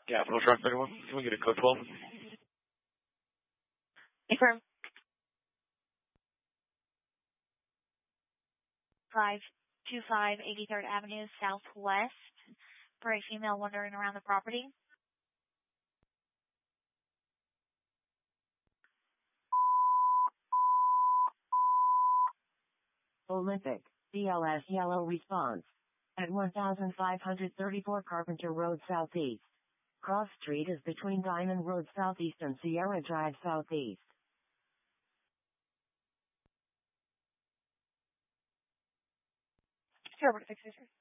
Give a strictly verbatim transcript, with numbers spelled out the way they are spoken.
Capital Truck thirty-one. Can we get a code twelve? Confirm. five two five eighty-third Avenue Southwest for a female wandering around the property. Olympic, D L S yellow response. At one thousand five hundred thirty-four Carpenter Road Southeast. Cross Street is between Diamond Road Southeast and Sierra Drive Southeast. Sure, six, six, six.